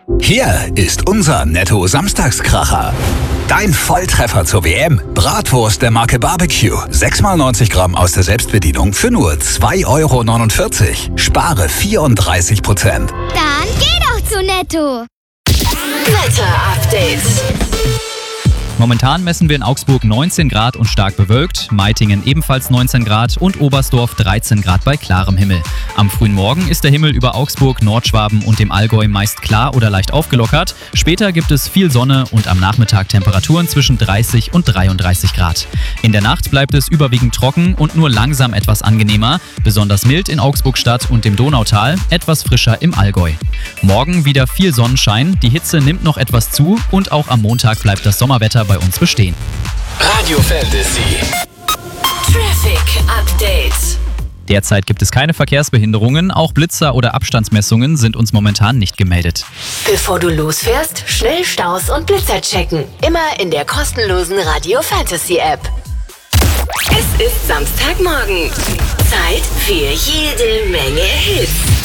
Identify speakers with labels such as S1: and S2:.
S1: Hier ist unser Netto-Samstagskracher. Dein Volltreffer zur WM. Bratwurst der Marke Barbecue. 6x90 Gramm aus der Selbstbedienung für nur 2,49 €. Spare 34%.
S2: Dann geh doch zu Netto.
S3: Wetter-Update.
S4: Momentan messen wir in Augsburg 19 Grad und stark bewölkt, Meitingen ebenfalls 19 Grad und Oberstdorf 13 Grad bei klarem Himmel. Am frühen Morgen ist der Himmel über Augsburg, Nordschwaben und dem Allgäu meist klar oder leicht aufgelockert. Später gibt es viel Sonne und am Nachmittag Temperaturen zwischen 30 und 33 Grad. In der Nacht bleibt es überwiegend trocken und nur langsam etwas angenehmer, besonders mild in Augsburg-Stadt und dem Donautal, etwas frischer im Allgäu. Morgen wieder viel Sonnenschein, die Hitze nimmt noch etwas zu und auch am Montag bleibt das Sommerwetter bei uns bestehen.
S5: Radio Fantasy.
S3: Traffic Update.
S4: Derzeit gibt es keine Verkehrsbehinderungen, auch Blitzer oder Abstandsmessungen sind uns momentan nicht gemeldet.
S3: Bevor du losfährst, schnell Staus und Blitzer checken. Immer in der kostenlosen Radio Fantasy App. Es ist Samstagmorgen. Zeit für jede Menge Hits.